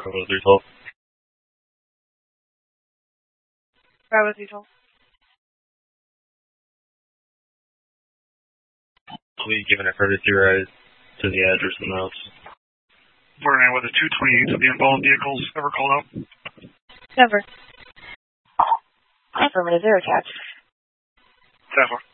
Bravo 312. Bravo 312. Will be given a courtesy ride to the address and the house. Ferdinand with a 228, have the involved vehicles ever called out? Never. Affirmative, they're attached. 10-4.